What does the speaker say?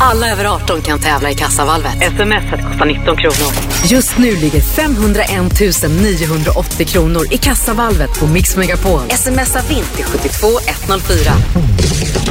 Alla över 18 kan tävla i Kassavalvet. SMS kostar 19 kronor. Just nu ligger 501 980 kronor i Kassavalvet på Mix Megapol. Smsa vint till 72104.